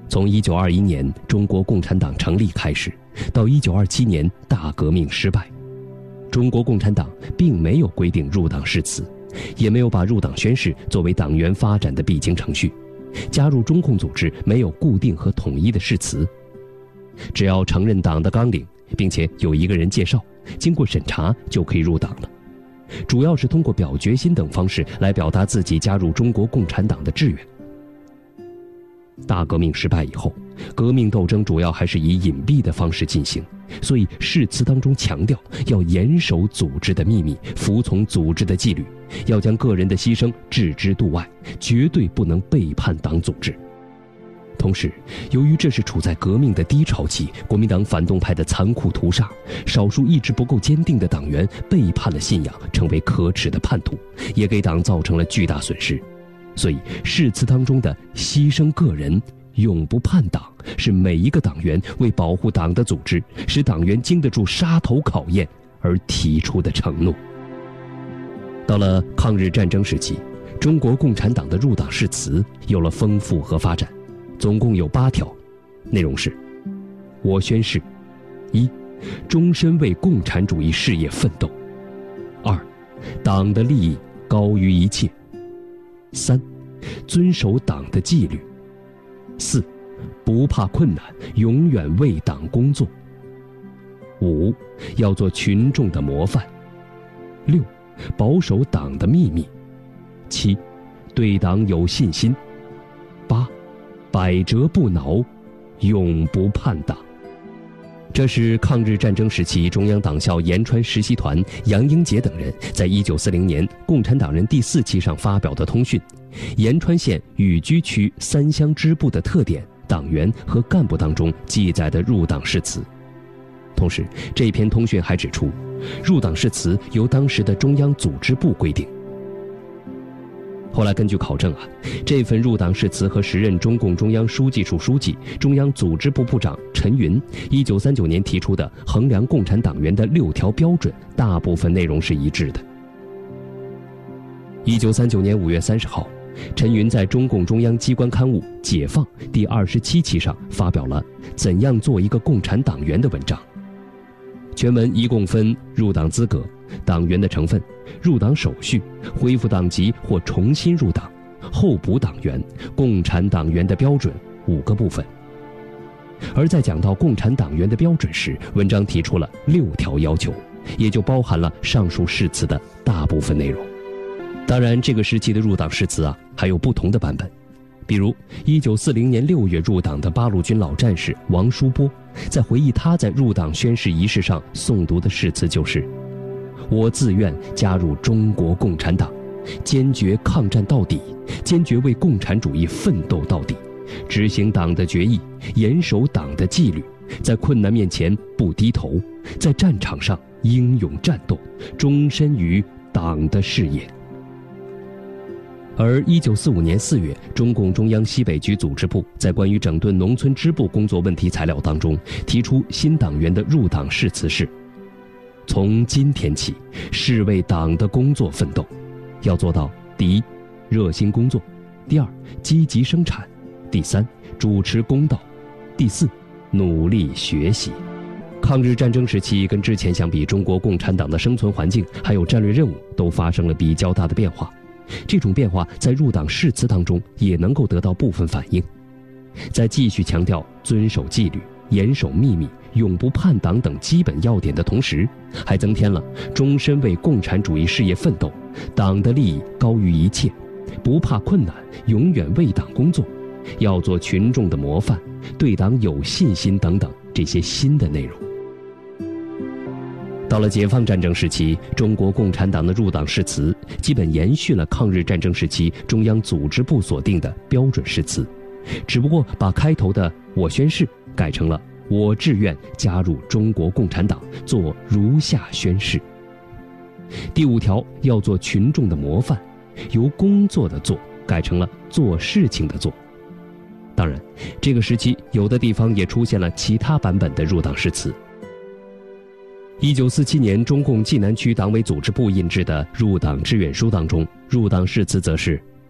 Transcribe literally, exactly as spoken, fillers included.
从一九二一年中国共产党成立开始，到一九二七年大革命失败，中国共产党并没有规定入党誓词，也没有把入党宣誓作为党员发展的必经程序。加入中共组织没有固定和统一的誓词，只要承认党的纲领，并且有一个人介绍，经过审查就可以入党了。主要是通过表决心等方式来表达自己加入中国共产党的志愿。大革命失败以后，革命斗争主要还是以隐蔽的方式进行，所以誓词当中强调要严守组织的秘密，服从组织的纪律，要将个人的牺牲置之度外，绝对不能背叛党组织。同时，由于这是处在革命的低潮期，国民党反动派的残酷屠杀，少数意志不够坚定的党员背叛了信仰，成为可耻的叛徒，也给党造成了巨大损失。所以誓词当中的牺牲个人，永不叛党，是每一个党员为保护党的组织，使党员经得住杀头考验而提出的承诺。到了抗日战争时期，中国共产党的入党誓词有了丰富和发展，总共有八条，内容是：我宣誓，一，终身为共产主义事业奋斗；二，党的利益高于一切；三，遵守党的纪律；四，不怕困难，永远为党工作；五，要做群众的模范；六，保守党的秘密；七，对党有信心；八，百折不挠，永不叛党。这是抗日战争时期中央党校延川实习团杨英杰等人在一九四零年共产党人第四期上发表的通讯，延川县雨居区三乡支部的特点、党员和干部当中记载的入党誓词。同时，这篇通讯还指出，入党誓词由当时的中央组织部规定。后来根据考证啊，这份入党誓词和时任中共中央书记处书记、中央组织部部长陈云一九三九年提出的衡量共产党员的六条标准，大部分内容是一致的。一九三九年五月三十号，陈云在中共中央机关刊物《解放》第二十七期上发表了《怎样做一个共产党员》的文章。全文一共分入党资格、党员的成分、入党手续、恢复党籍或重新入党、候补党员、共产党员的标准五个部分。而在讲到共产党员的标准时，文章提出了六条要求，也就包含了上述誓词的大部分内容。当然，这个时期的入党誓词啊，还有不同的版本。比如一九四零年六月入党的八路军老战士王书波，在回忆他在入党宣誓仪式上诵读的誓词就是：我自愿加入中国共产党，坚决抗战到底，坚决为共产主义奋斗到底，执行党的决议，严守党的纪律，在困难面前不低头，在战场上英勇战斗，终身于党的事业。而一九四五年四月，中共中央西北局组织部在关于整顿农村支部工作问题材料当中提出新党员的入党誓词是：从今天起，誓为党的工作奋斗，要做到第一，热心工作；第二，积极生产；第三，主持公道；第四，努力学习。抗日战争时期跟之前相比，中国共产党的生存环境还有战略任务都发生了比较大的变化。这种变化在入党誓词当中也能够得到部分反映。在继续强调遵守纪律、严守秘密、永不叛党等基本要点的同时，还增添了终身为共产主义事业奋斗，党的利益高于一切，不怕困难，永远为党工作，要做群众的模范，对党有信心等等这些新的内容。到了解放战争时期，中国共产党的入党誓词基本延续了抗日战争时期中央组织部所定的标准誓词，只不过把开头的我宣誓改成了我志愿加入中国共产党，做如下宣誓。第五条要做群众的模范，由工作的做改成了做事情的做。当然，这个时期有的地方也出现了其他版本的入党誓词。一九四七年中共济南区党委组织部印制的入党志愿书当中，入党誓词则是：